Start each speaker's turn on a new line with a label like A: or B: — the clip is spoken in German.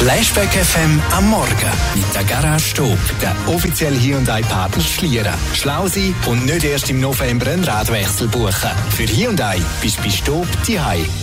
A: Flashback FM am Morgen mit der Garage Stop, der offizielle Hyundai-Partner Schlieren. Schlau sein und nicht erst im November einen Radwechsel buchen. Für Hyundai bist du bei Stop daheim.